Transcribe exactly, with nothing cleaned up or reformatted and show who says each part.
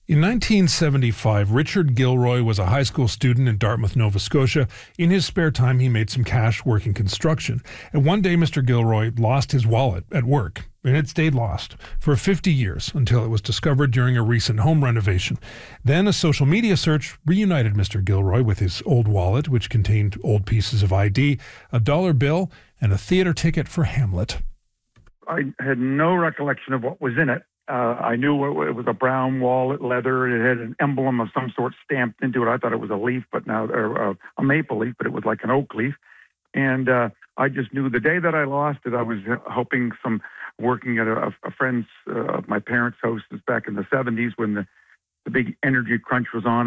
Speaker 1: In nineteen seventy-five, Richard Gilroy was a high school student in Dartmouth, Nova Scotia. In his spare time, he made some cash working construction. And one day, Mister Gilroy lost his wallet at work, and it stayed lost for fifty years until it was discovered during a recent home renovation. Then a social media search reunited Mister Gilroy with his old wallet, which contained old pieces of I D, a dollar bill, and a theater ticket for Hamlet.
Speaker 2: I had no recollection of what was in it. Uh, I knew it, it was a brown wallet, leather. It had an emblem of some sort stamped into it. I thought it was a leaf, but now or, uh, a maple leaf, but it was like an oak leaf. And uh, I just knew the day that I lost it, I was helping some working at a, a friend's, uh, my parents' house back in the seventies when the, the big energy crunch was on.